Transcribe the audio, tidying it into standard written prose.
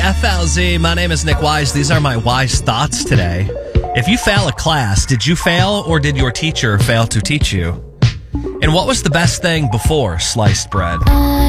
FLZ, my name is Nick Wise. These are my wise thoughts today. If you fail a class, did you fail or did your teacher fail to teach you? And what was the best thing before sliced bread?